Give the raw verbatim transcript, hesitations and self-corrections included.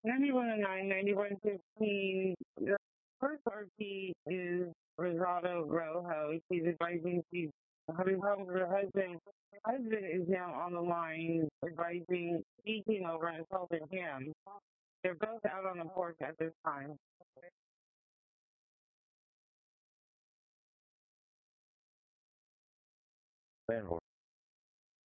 ninety-one oh nine, ninety-one fifteen. The first R P is Rosado Rojo. She's advising she's having problems with her husband. Her husband is now on the line advising, speaking over and assaulting him. They're both out on the porch at this time. ten four.